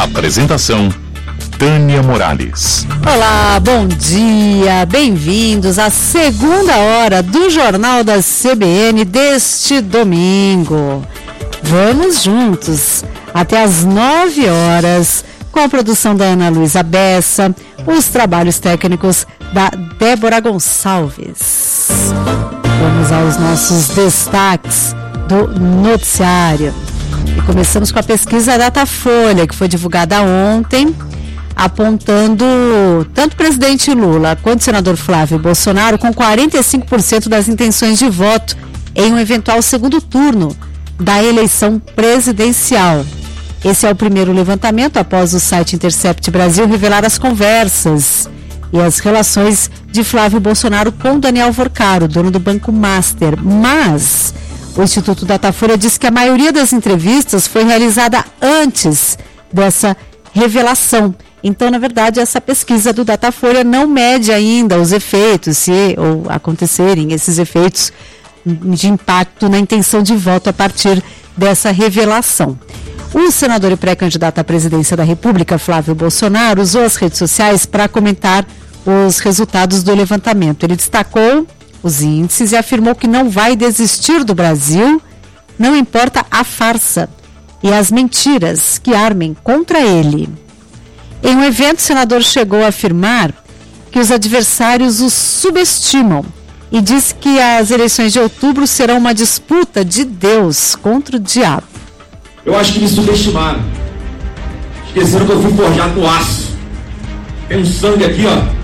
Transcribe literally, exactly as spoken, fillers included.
Apresentação: Tânia Morales. Olá, bom dia, bem-vindos à segunda hora do Jornal da C B N deste domingo. Vamos juntos até às nove horas com a produção da Ana Luísa Bessa, os trabalhos técnicos da Débora Gonçalves. Vamos aos nossos destaques do noticiário. E começamos com a pesquisa Datafolha, que foi divulgada ontem, apontando tanto o presidente Lula quanto o senador Flávio Bolsonaro com quarenta e cinco por cento das intenções de voto em um eventual segundo turno da eleição presidencial. Esse é o primeiro levantamento após o site Intercept Brasil revelar as conversas e as relações de Flávio Bolsonaro com Daniel Vorcaro, dono do Banco Master. Mas o Instituto Datafolha diz que a maioria das entrevistas foi realizada antes dessa revelação. Então, na verdade, essa pesquisa do Datafolha não mede ainda os efeitos, se ou acontecerem esses efeitos de impacto na intenção de voto a partir dessa revelação. O senador e pré-candidato à presidência da República, Flávio Bolsonaro, usou as redes sociais para comentar os resultados do levantamento. Ele destacou os índices e afirmou que não vai desistir do Brasil, não importa a farsa e as mentiras que armem contra ele. Em um evento, o senador chegou a afirmar que os adversários o subestimam e disse que as eleições de outubro serão uma disputa de Deus contra o diabo. Eu acho que me subestimaram. Esqueceram que eu fui forjado no aço. Tem um sangue aqui, ó.